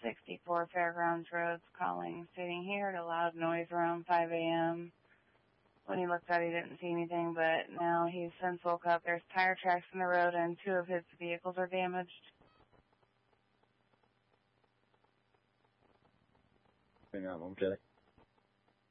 64 Fairgrounds Road calling, stating he heard a loud noise around 5 a.m. When he looked out, he didn't see anything, but now he's since woke up. There's tire tracks in the road, and 2 of his vehicles are damaged. Hang on, okay.